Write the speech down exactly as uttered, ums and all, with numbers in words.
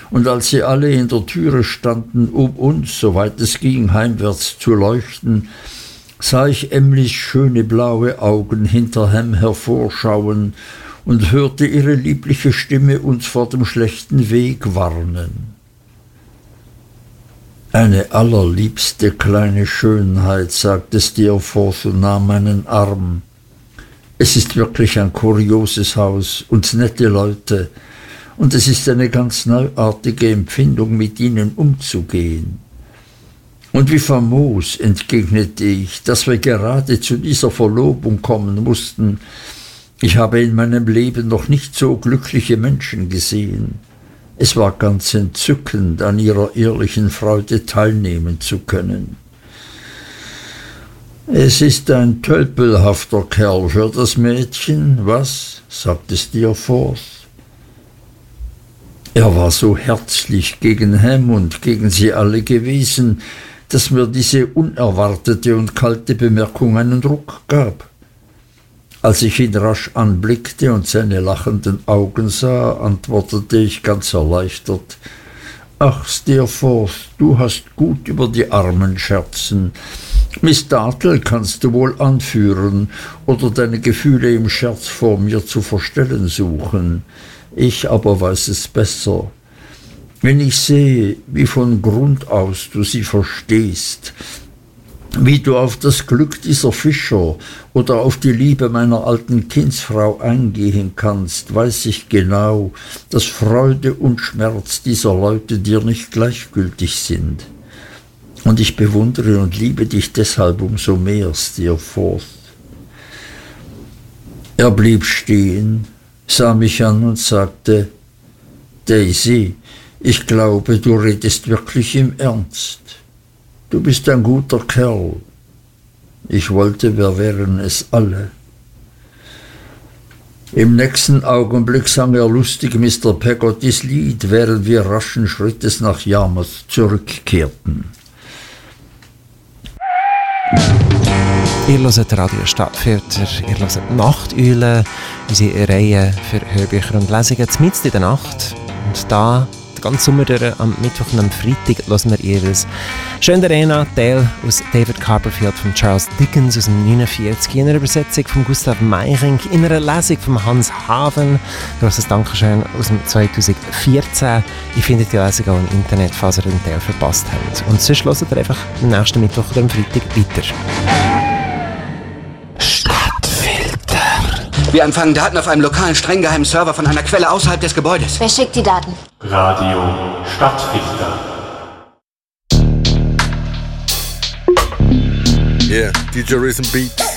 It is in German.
und als sie alle in der Türe standen, um uns, soweit es ging, heimwärts zu leuchten, sah ich Emlys schöne blaue Augen hinter Ham hervorschauen und hörte ihre liebliche Stimme uns vor dem schlechten Weg warnen. »Eine allerliebste kleine Schönheit«, sagte Steerforth und nahm meinen Arm. »Es ist wirklich ein kurioses Haus und nette Leute, und es ist eine ganz neuartige Empfindung, mit ihnen umzugehen.« »Und wie famos«, entgegnete ich, »dass wir gerade zu dieser Verlobung kommen mussten. Ich habe in meinem Leben noch nicht so glückliche Menschen gesehen. Es war ganz entzückend, an ihrer ehrlichen Freude teilnehmen zu können.« »Es ist ein tölpelhafter Kerl für das Mädchen, was?« sagte Steerforth. Er war so herzlich gegen Ham und gegen sie alle gewesen, dass mir diese unerwartete und kalte Bemerkung einen Ruck gab. Als ich ihn rasch anblickte und seine lachenden Augen sah, antwortete ich ganz erleichtert: »Ach, Steerforth, du hast gut über die Armen scherzen. Miss Dartle kannst du wohl anführen oder deine Gefühle im Scherz vor mir zu verstellen suchen. Ich aber weiß es besser. Wenn ich sehe, wie von Grund aus du sie verstehst, wie du auf das Glück dieser Fischer oder auf die Liebe meiner alten Kindsfrau eingehen kannst, weiß ich genau, dass Freude und Schmerz dieser Leute dir nicht gleichgültig sind. Und ich bewundere und liebe dich deshalb umso mehr, Steerforth.« Er blieb stehen, sah mich an und sagte: »Daisy, ich glaube, du redest wirklich im Ernst. Du bist ein guter Kerl. Ich wollte, wir wären es alle.« Im nächsten Augenblick sang er lustig Mister Peggottys Lied, während wir raschen Schrittes nach Yarmouth zurückkehrten. Ihr hört Radio Stadtviertel, ihr hört Nachteule, unsere Reihe für Hörbücher und Lesungen mitten in der Nacht. Und da, den ganzen Sommer durch, am Mittwoch und am Freitag, hören wir ihres «Schön der Arena», Teil aus David Copperfield von Charles Dickens aus dem neunundvierzig, in einer Übersetzung von Gustav Meyrink, in einer Lesung von Hans Haven, grosses Dankeschön aus dem zweitausendvierzehn. Ihr findet die Lesung auch im Internet, falls ihr den Teil verpasst habt. Und sonst hört ihr einfach am nächsten Mittwoch oder am Freitag weiter. Wir empfangen Daten auf einem lokalen, streng geheimen Server von einer Quelle außerhalb des Gebäudes. Wer schickt die Daten? Radio Stadtfilter. Yeah, D J Rhythm Beats.